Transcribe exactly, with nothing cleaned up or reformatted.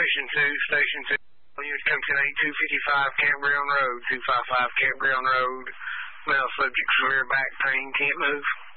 Station two, Station two. Units come to eighty-two fifty-five Campground Road, two five five Campground Road. Male subject severe back pain, can't move.